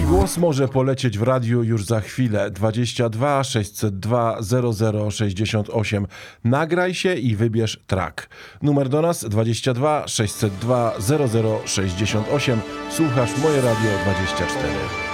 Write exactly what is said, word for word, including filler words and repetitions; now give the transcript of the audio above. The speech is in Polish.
Głos może polecieć w radiu już za chwilę. dwadzieścia dwa sześćset dwa zero zero sześćdziesiąt osiem. Nagraj się i wybierz track. Numer do nas dwadzieścia dwa sześćset dwa zero zero sześćdziesiąt osiem. Słuchasz Moje Radio dwadzieścia cztery.